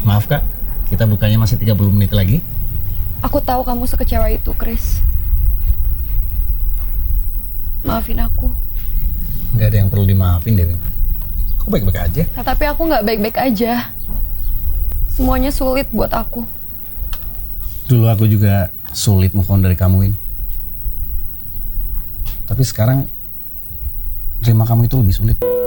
Maaf Kak, kita bukanya masih 30 menit lagi. Aku tahu kamu sekecewa itu, Chris. Maafin aku. Nggak ada yang perlu dimaafin, Dewi. Aku baik-baik aja. Tapi aku nggak baik-baik aja. Semuanya sulit buat aku. Dulu aku juga sulit move on dari kamu, Win. Tapi sekarang terima kamu itu lebih sulit.